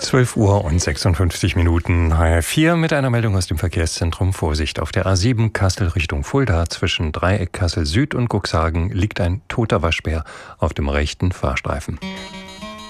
12 Uhr und 56 Minuten, HR4 mit einer Meldung aus dem Verkehrszentrum. Vorsicht, auf der A7 Kassel Richtung Fulda zwischen Dreieck Kassel Süd und Cuxhagen liegt ein toter Waschbär auf dem rechten Fahrstreifen.